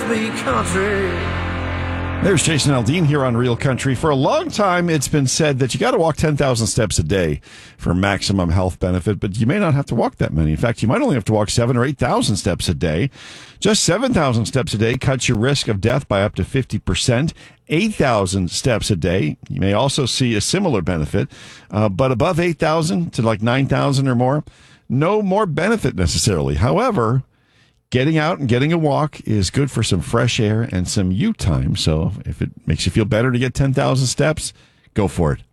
be country. There's Jason Aldean here on Real Country. For a long time, it's been said that you got to walk 10,000 steps a day for maximum health benefit, but you may not have to walk that many. In fact, you might only have to walk 7,000 or 8,000 steps a day. Just 7,000 steps a day cuts your risk of death by up to 50%. 8,000 steps a day, you may also see a similar benefit, but above 8,000 to like 9,000 or more, no more benefit necessarily. However, getting out and getting a walk is good for some fresh air and some you time. So if it makes you feel better to get 10,000 steps, go for it.